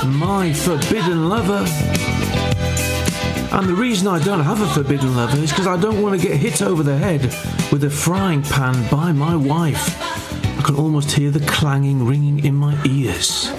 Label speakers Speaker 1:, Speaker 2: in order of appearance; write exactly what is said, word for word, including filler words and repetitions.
Speaker 1: my forbidden lover. And the reason I don't have a forbidden lover is because I don't want to get hit over the head with a frying pan by my wife. I can almost hear the clanging ringing in my ears.